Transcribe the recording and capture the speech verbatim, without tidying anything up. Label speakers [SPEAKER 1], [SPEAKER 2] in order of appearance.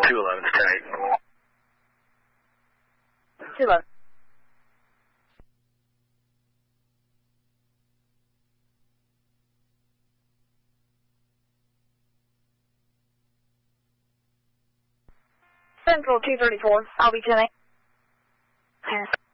[SPEAKER 1] two eleven's tight.
[SPEAKER 2] two eleven. Central two thirty-four, I'll be ten eight.